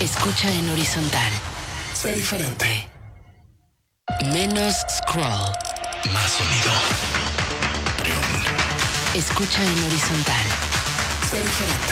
Escucha en horizontal. Sé diferente. Menos scroll. Más sonido. Escucha en horizontal. Sé diferente.